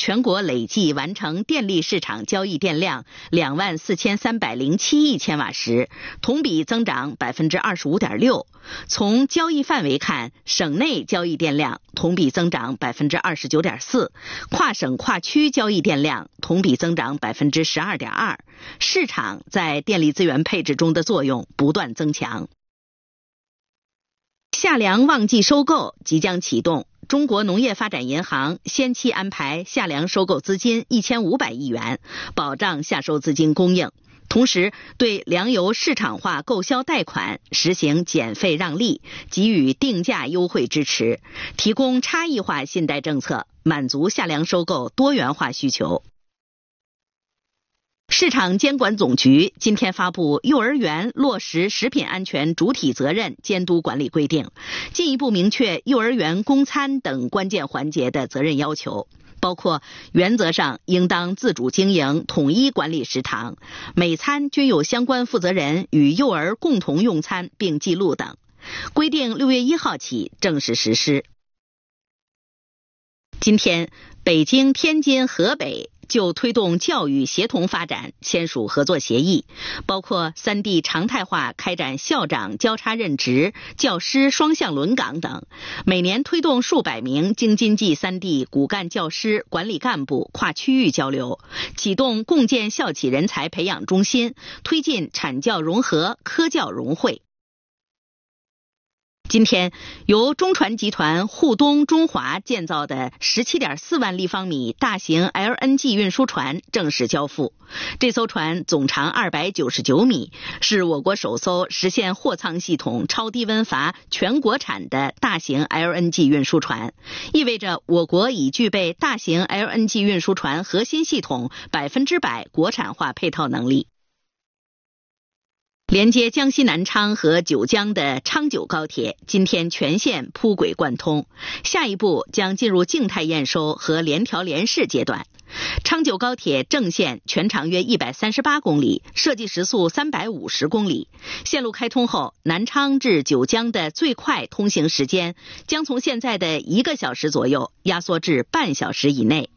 全国累计完成电力市场交易电量24307亿千瓦时，同比增长 25.6%。从交易范围看，省内交易电量同比增长 29.4%， 跨省跨区交易电量同比增长 12.2%。市场在电力资源配置中的作用不断增强。夏粮旺季收购即将启动，中国农业发展银行先期安排夏粮收购资金1500亿元，保障夏收资金供应。同时，对粮油市场化购销贷款实行减费让利，给予定价优惠支持，提供差异化信贷政策，满足夏粮收购多元化需求。市场监管总局今天发布幼儿园落实食品安全主体责任监督管理规定，进一步明确幼儿园供餐等关键环节的责任要求，包括原则上应当自主经营统一管理食堂，每餐均有相关负责人与幼儿共同用餐并记录等。规定6月1号起正式实施。今天，北京、天津、河北就推动教育协同发展签署合作协议，包括3地常态化开展校长交叉任职、教师双向轮岗等，每年推动数百名京津冀3地骨干教师、管理干部跨区域交流，启动共建校企人才培养中心，推进产教融合、科教融汇。今天，由中船集团沪东中华建造的 17.4 万立方米大型 LNG 运输船正式交付。这艘船总长299米，是我国首艘实现货舱系统超低温阀全国产的大型 LNG 运输船，意味着我国已具备大型 LNG 运输船核心系统100%国产化配套能力。连接江西南昌和九江的昌九高铁今天全线铺轨贯通，下一步将进入静态验收和联调联试阶段。昌九高铁正线全长约138公里，设计时速350公里。线路开通后，南昌至九江的最快通行时间将从现在的1个小时左右压缩至半小时以内。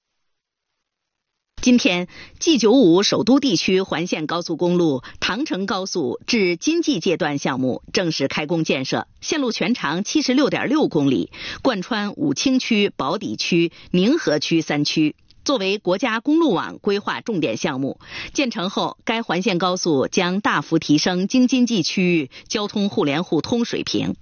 今天 G95 首都地区环线高速公路唐城高速至津冀界段项目正式开工建设，线路全长 76.6 公里，贯穿武清区、宝坻区、宁河区3区。作为国家公路网规划重点项目，建成后，该环线高速将大幅提升京津冀区域交通互联互通水平。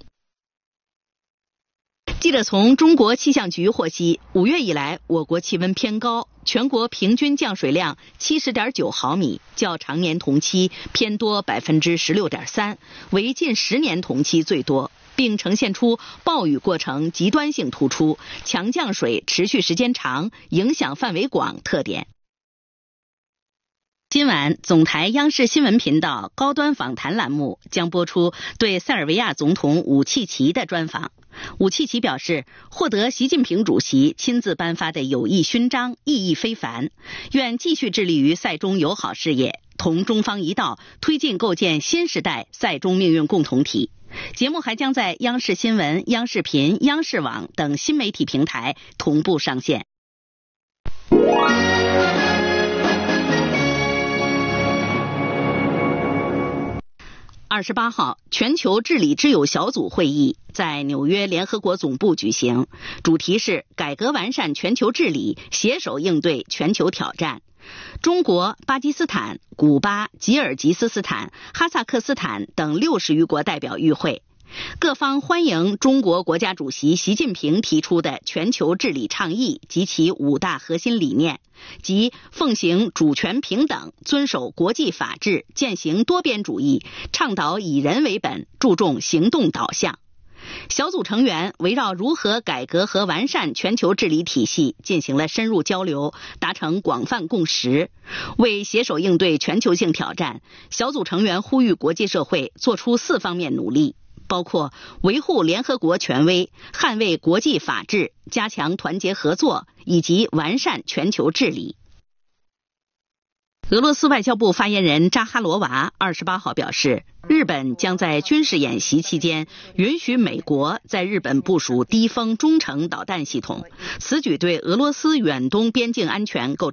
记者从中国气象局获悉，5月以来，我国气温偏高，全国平均降水量 70.9 毫米，较常年同期偏多 16.3%， 为近10年同期最多，并呈现出暴雨过程极端性突出、强降水持续时间长、影响范围广特点。今晚总台央视新闻频道高端访谈栏目将播出对塞尔维亚总统武契奇的专访。武契奇表示，获得习近平主席亲自颁发的友谊勋章意义非凡，愿继续致力于塞中友好事业，同中方一道推进构建新时代塞中命运共同体。节目还将在央视新闻、央视频、央视网等新媒体平台同步上线。28号，全球治理之友小组会议在纽约联合国总部举行，主题是改革完善全球治理，携手应对全球挑战。中国、巴基斯坦、古巴、吉尔吉斯斯坦、哈萨克斯坦等60余国代表与会。各方欢迎中国国家主席习近平提出的全球治理倡议及其5大核心理念，即奉行主权平等，遵守国际法治，践行多边主义，倡导以人为本，注重行动导向。小组成员围绕如何改革和完善全球治理体系进行了深入交流，达成广泛共识。为携手应对全球性挑战，小组成员呼吁国际社会做出4方面努力，包括维护联合国权威、捍卫国际法治、加强团结合作以及完善全球治理。 俄罗斯外交部发言人扎哈罗娃28号表示，日本将在军事演习期间允许美国在日本部署低风中程导弹系统，此举对俄罗斯远东边境安全构